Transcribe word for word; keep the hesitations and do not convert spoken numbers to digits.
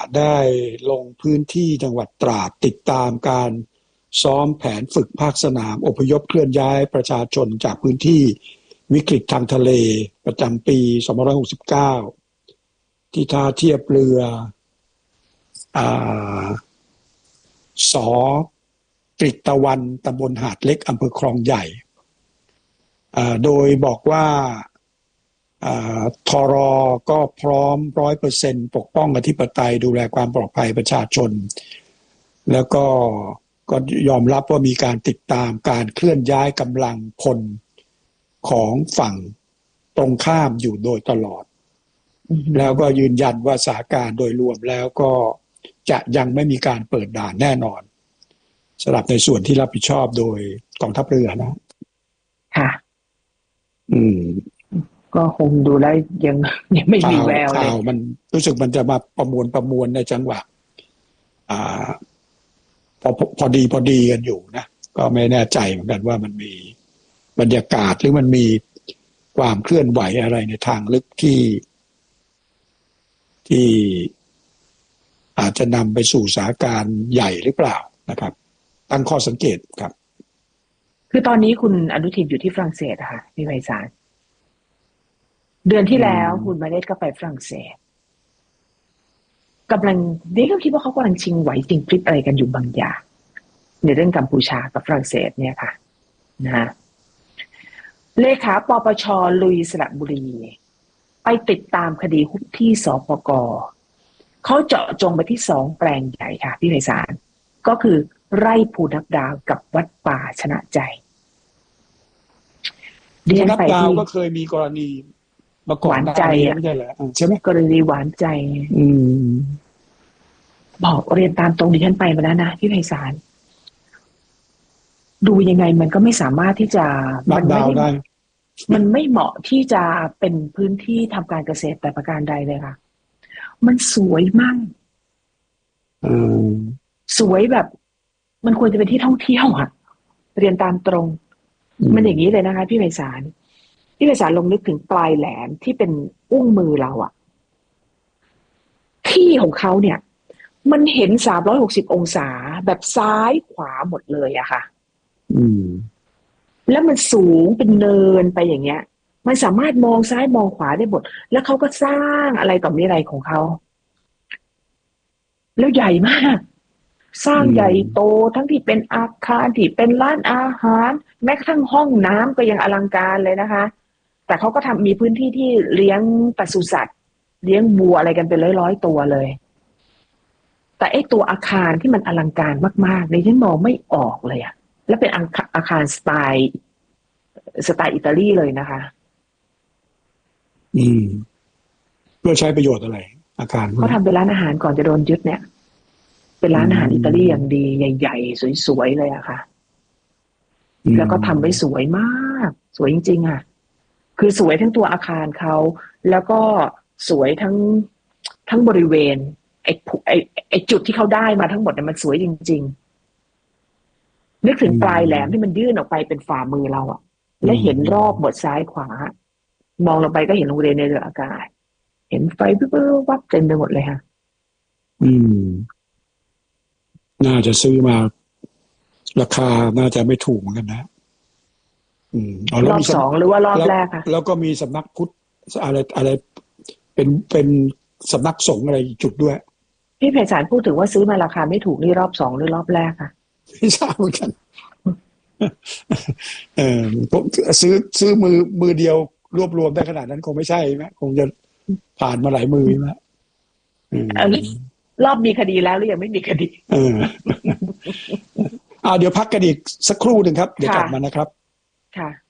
ได้ลงพื้นที่จังหวัดตราดติดตามการซ้อมแผนฝึกภาคสนามอพยพเคลื่อนย้ายประชาชนจากพื้นที่วิกฤตทางทะเลประจำปีสองพันห้าร้อยหกสิบเก้าที่ท่าเทียบเรืออ่าสอกฤตตะวันตำบลหาดเล็กอำเภอคลองใหญ่อ่าโดยบอกว่าอ่าทรก็พร้อม ร้อยเปอร์เซ็นต์ ปกป้องอธิปไตยดูแลความปลอดภัยประชาชนแล้วก็ก็ยอมรับว่ามีการติดตามการเคลื่อนย้ายกำลังพลของฝั่งตรงข้ามอยู่โดยตลอด mm-hmm. แล้วก็ยืนยันว่าสถานการณ์โดยรวมแล้วก็จะยังไม่มีการเปิดด่านแน่นอนสำหรับในส่วนที่รับผิดชอบโดยกองทัพเรือนะค่ะอืมก็คงดูแล้วยังยังไม่มีแววเลยมันรู้สึกมันจะมาประมวลประมวลในจังหวะอ่าพอพอดีพอดีกันอยู่นะก็ไม่แน่ใจเหมือนกันว่ามันมีบรรยากาศหรือมันมีความเคลื่อนไหวอะไรในทางลึกที่ที่อาจจะนำไปสู่สถานการณ์ใหญ่หรือเปล่านะครับตั้งข้อสังเกตครับคือตอนนี้คุณอนุทินอยู่ที่ฝรั่งเศสค่ะพี่ไพศาลเดือนที่แล้วคุณมาเลสก็ไปฝรั่งเศสกำลังนี่ก็คิดว่าเขากำลังชิงไหวจริงพลิกอะไรกันอยู่บางอย่างในเรื่องกัมพูชากับฝรั่งเศสเนี่ยค่ะนะฮะเลขาปปช.ลุยสระบุรีไปติดตามคดีฮุบที่สปก.เขาเจาะจงไปที่สองแปลงใหญ่ค่ะพี่ไพศาลก็คือไร่ภูนับดาวกับวัดป่าชนะใจภูนับดาวก็เคยมีกรณีมาก่อนหน้านี้ไม่ใช่เหรอใช่ไหมกรณีหวานใจอืมบอกเรียนตามตรงดิฉันไปมาแล้วนะพี่ไพศาลดูยังไงมันก็ไม่สามารถที่จะมันไม่ได้มันไม่เหมาะที่จะเป็นพื้นที่ทำการเกษตรแต่ประการใดเลยค่ะมันสวยมากสวยแบบมันควรจะเป็นที่ท่องเที่ยวอ่ะเรียนตามตรงมันอย่างนี้เลยนะคะพี่ไพศาลพี่ไพศาลลองนึกถึงปลายแหลมที่เป็นอุ้งมือเราอ่ะที่ของเขาเนี่ยมันเห็นสามร้อยหกสิบองศาแบบซ้ายขวาหมดเลยอะค่ะอืมแล้วมันสูงเป็นเนินไปอย่างเงี้ยมันสามารถมองซ้ายมองขวาได้หมดแล้วเขาก็สร้างอะไรต่อมีอะไรของเขาแล้วใหญ่มากสร้างใหญ่โตทั้งที่เป็นอาคารที่เป็นร้านอาหารแม้กระทั่งห้องน้ำก็ยังอลังการเลยนะคะแต่เขาก็ทำมีพื้นที่ที่เลี้ยงปศุสัตว์เลี้ยงวัวอะไรกันเป็นร้อยๆตัวเลยแต่ไอ้ตัวอาคารที่มันอลังการมากๆในที่มองไม่ออกเลยอะและเป็นอาคารสไตล์สไตล์อิตาลีเลยนะคะอืมเพื่อใช้ประโยชน์อะไรอาคารเขาทำเป็นร้านอาหารก่อนจะโดนยึดเนี่ยเป็นร้านอาหารอิตาลีอย่างดีใหญ่ๆสวยๆเลยอะค่ะแล้วก็ทำไว้สวยมากสวยจริงๆอะคือสวยทั้งตัวอาคารเขาแล้วก็สวยทั้งทั้งบริเวณไอ้ไอ้ไอ้จุดที่เขาได้มาทั้งหมดเนี่ยมันสวยจริงๆนึกถึงปลายแหลมที่มันยื่นออกไปเป็นฝ่ามือเราอะและเห็นรอบหมดซ้ายขวามองลงไปก็เห็นโรงเรียนในเรืออากาศเห็นไฟวิบวับเต็มไปหมดเลยค่ะอืมน่าจะซื้อมาราคาน่าจะไม่ถูกเหมือนกันนะอืมรอบสองหรือว่ารอบแรกค่ะแล้วก็มีสำนักพุทธอะไรอะไรเป็นเป็นสำนักสงฆ์อะไรจุดด้วยพี่ไพศาลพูดถึงว่าซื้อมาราคาไม่ถูกนี่รอบสองหรือรอบแรกค่ะไม่ทราบเหมือนกันเออผมซื้อซื้อมือมือเดียวรวบรวมได้ขนาดนั้นคงไม่ใช่ไหมคงจะผ่านมาหลายมือนะรอบมีคดีแล้วหรือยังไม่มีคดีเอออ่าเดี๋ยวพักกันอีกสักครู่หนึ่งครับเดี๋ยวกลับมานะครับค่ะ